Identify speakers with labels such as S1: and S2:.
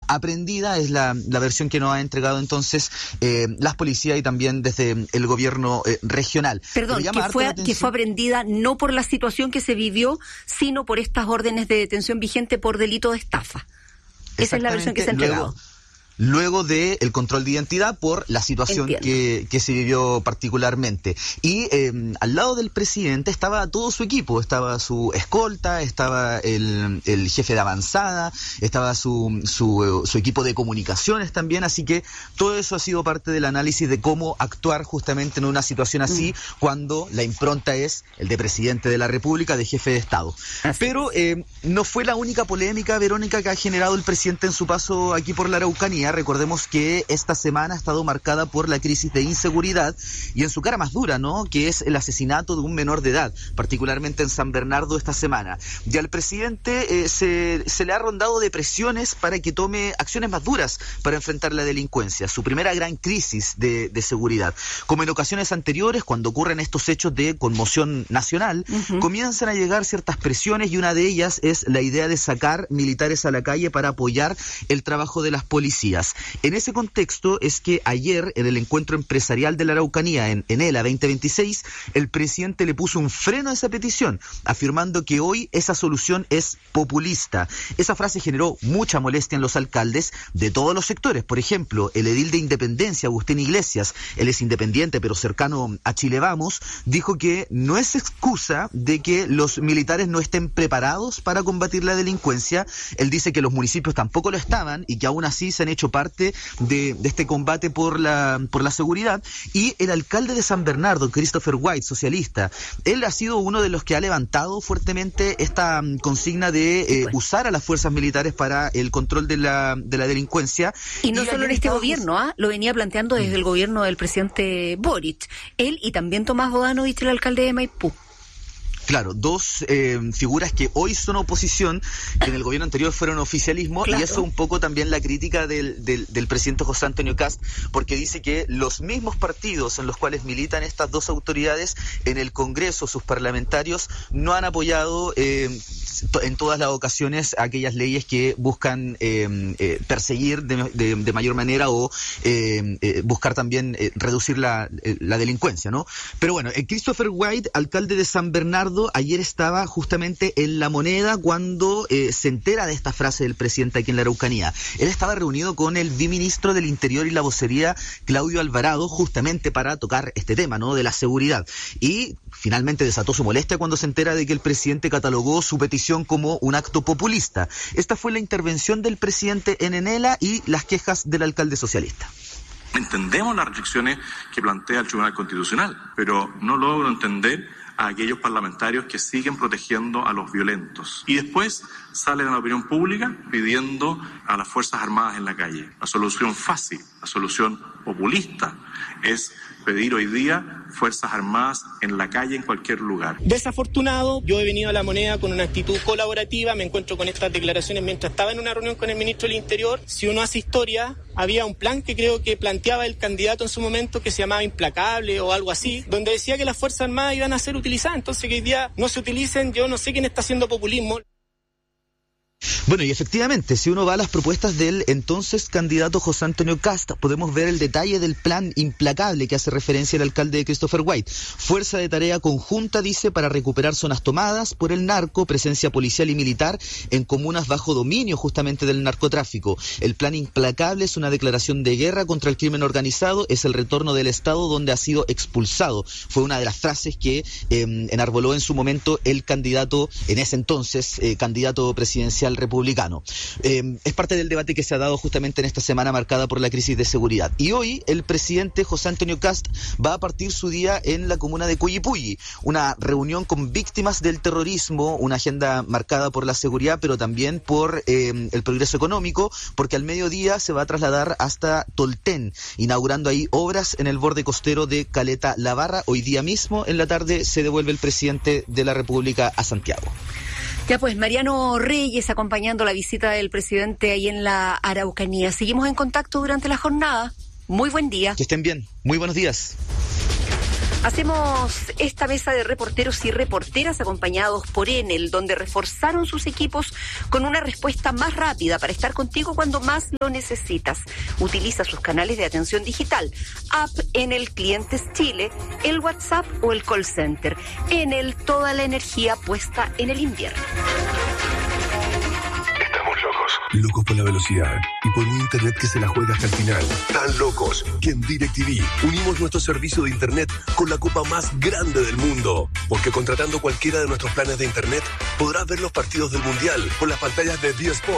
S1: aprendida, es la versión que nos ha entregado entonces las policías y también desde el gobierno regional.
S2: Perdón, que fue aprendida no por la situación que se vivió, sino por estas órdenes de detención vigente por delito de estafa. Esa es la versión que se ha entregado.
S1: Luego del control de identidad por la situación que se vivió particularmente. Y al lado del presidente estaba todo su equipo, estaba su escolta, estaba el jefe de avanzada, estaba su equipo de comunicaciones también, así que todo eso ha sido parte del análisis de cómo actuar justamente en una situación así, cuando la impronta es el de presidente de la República, de jefe de Estado. Pero no fue la única polémica, Verónica, que ha generado el presidente en su paso aquí por la Araucanía. Recordemos que esta semana ha estado marcada por la crisis de inseguridad y en su cara más dura, ¿no?, que es el asesinato de un menor de edad, particularmente en San Bernardo esta semana. Y al presidente se le ha rondado de presiones para que tome acciones más duras para enfrentar la delincuencia, su primera gran crisis de seguridad. Como en ocasiones anteriores, cuando ocurren estos hechos de conmoción nacional, comienzan a llegar ciertas presiones y una de ellas es la idea de sacar militares a la calle para apoyar el trabajo de las policías. En ese contexto es que ayer, en el encuentro empresarial de la Araucanía en ELA 2026, el presidente le puso un freno a esa petición, afirmando que hoy esa solución es populista. Esa frase generó mucha molestia en los alcaldes de todos los sectores. Por ejemplo, el edil de Independencia, Agustín Iglesias, él es independiente pero cercano a Chile Vamos, dijo que no es excusa de que los militares no estén preparados para combatir la delincuencia. Él dice que los municipios tampoco lo estaban y que aún así se han hecho parte de este combate por la seguridad. Y el alcalde de San Bernardo, Christopher White, socialista, él ha sido uno de los que ha levantado fuertemente esta consigna de usar a las fuerzas militares para el control de la delincuencia.
S2: Y no solo en este gobierno, lo venía planteando desde el gobierno del presidente Boric, él y también Tomás Bodanovich, el alcalde de Maipú.
S1: Claro, dos figuras que hoy son oposición, que en el gobierno anterior fueron oficialismo, claro. Y eso un poco también la crítica del presidente José Antonio Kast, porque dice que los mismos partidos en los cuales militan estas dos autoridades en el Congreso, sus parlamentarios, no han apoyado en todas las ocasiones aquellas leyes que buscan perseguir de mayor manera o buscar también reducir la delincuencia, ¿no? Pero bueno, Christopher White, alcalde de San Bernardo, ayer estaba justamente en La Moneda cuando se entera de esta frase del presidente aquí en la Araucanía. Él estaba reunido con el viceministro del Interior y la Vocería, Claudio Alvarado, justamente para tocar este tema, ¿no?, de la seguridad. Y finalmente desató su molestia cuando se entera de que el presidente catalogó su petición como un acto populista. Esta fue la intervención del presidente en ELA y las quejas del alcalde socialista.
S3: Entendemos las restricciones que plantea el Tribunal Constitucional, pero no logro entender a aquellos parlamentarios que siguen protegiendo a los violentos. Y después salen a la opinión pública pidiendo a las Fuerzas Armadas en la calle. La solución fácil, la solución populista, es pedir hoy día Fuerzas Armadas en la calle, en cualquier lugar.
S4: Desafortunado, yo he venido a La Moneda con una actitud colaborativa, me encuentro con estas declaraciones mientras estaba en una reunión con el ministro del Interior. Si uno hace historia, había un plan que creo que planteaba el candidato en su momento que se llamaba Implacable o algo así, donde decía que las Fuerzas Armadas iban a ser utilizadas, entonces que hoy día no se utilicen, yo no sé quién está haciendo populismo.
S1: Bueno, y efectivamente, si uno va a las propuestas del entonces candidato José Antonio Kast, podemos ver el detalle del plan Implacable que hace referencia el alcalde Christopher White. Fuerza de tarea conjunta, dice, para recuperar zonas tomadas por el narco, presencia policial y militar en comunas bajo dominio justamente del narcotráfico. El plan Implacable es una declaración de guerra contra el crimen organizado, es el retorno del Estado donde ha sido expulsado. Fue una de las frases que enarboló en su momento el candidato, en ese entonces, candidato presidencial republicano. Es parte del debate que se ha dado justamente en esta semana marcada por la crisis de seguridad. Y hoy el presidente José Antonio Kast va a partir su día en la comuna de Coyipulli, una reunión con víctimas del terrorismo, una agenda marcada por la seguridad, pero también por el progreso económico, porque al mediodía se va a trasladar hasta Tolten, inaugurando ahí obras en el borde costero de Caleta La Barra. Hoy día mismo, en la tarde, se devuelve el presidente de la República a Santiago.
S2: Ya pues, Mariano Reyes acompañando la visita del presidente ahí en la Araucanía. Seguimos en contacto durante la jornada. Muy buen día.
S1: Que estén bien. Muy buenos días.
S2: Hacemos esta mesa de reporteros y reporteras acompañados por Enel, donde reforzaron sus equipos con una respuesta más rápida para estar contigo cuando más lo necesitas. Utiliza sus canales de atención digital, app Enel Clientes Chile, el WhatsApp o el call center. Enel, toda la energía puesta en el invierno.
S5: Locos por la velocidad y por un internet que se la juega hasta el final. Tan locos que en DirecTV unimos nuestro servicio de internet con la copa más grande del mundo. Porque contratando cualquiera de nuestros planes de internet podrás ver los partidos del Mundial por las pantallas de D-Sport.